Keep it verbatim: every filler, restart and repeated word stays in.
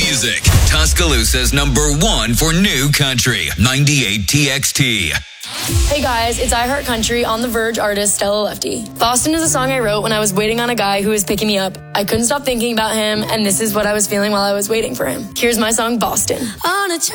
music. Tuscaloosa's number one for new country. ninety-eight T X T. Hey guys, it's I Heart Country on The Verge artist Stella Lefty. Boston is a song I wrote when I was waiting on a guy who was picking me up. I couldn't stop thinking about him, and this is what I was feeling while I was waiting for him. Here's my song, Boston. On a